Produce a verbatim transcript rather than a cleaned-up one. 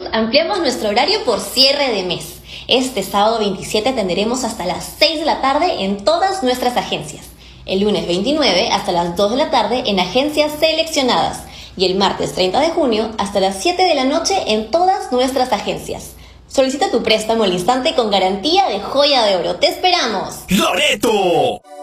ampliamos nuestro horario por cierre de mes. Este sábado veintisiete atenderemos hasta las seis de la tarde en todas nuestras agencias. El lunes veintinueve hasta las dos de la tarde en agencias seleccionadas. Y el martes treinta de junio hasta las siete de la noche en todas nuestras agencias. Solicita tu préstamo al instante con garantía de joya de oro. ¡Te esperamos! ¡Loreto!